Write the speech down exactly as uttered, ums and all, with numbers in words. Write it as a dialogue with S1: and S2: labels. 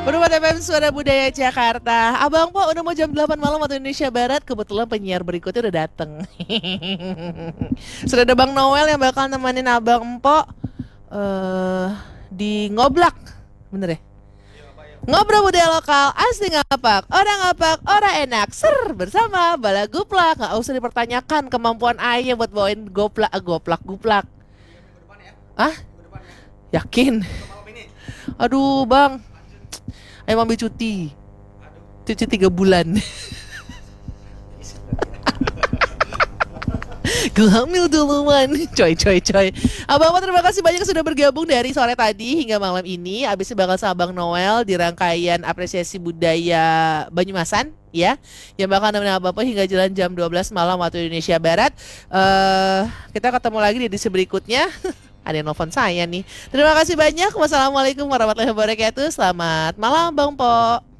S1: Berubah F M Suara Budaya Jakarta. Abang Po udah mau jam delapan malam waktu Indonesia Barat. Kebetulan penyiar berikutnya udah dateng. Sudah ada Bang Noel yang bakal nemenin Abang Po uh, di ngoblak. Bener ya? Ngobrol budaya lokal, asli ngapak, orang ngapak, orang enak. Ser bersama Bala Guplak. Gak usah dipertanyakan kemampuan ayah buat bawain goplak, eh, goplak, guplak. Ah? Yakin? Aduh bang, ayah ambil cuti. Cuti tiga bulan. Gue hamil duluan. Coy coy coy. Abang-abang terima kasih banyak sudah bergabung dari sore tadi hingga malam ini. Abisnya bakal sama Bang Noel di rangkaian apresiasi budaya Banyumasan ya, yang bakal nemenin Abang hingga jalan jam dua belas malam waktu Indonesia Barat. uh, Kita ketemu lagi di edisi berikutnya. Ada yang nelfon saya nih. Terima kasih banyak. Wassalamualaikum warahmatullahi wabarakatuh. Selamat malam Bang Po.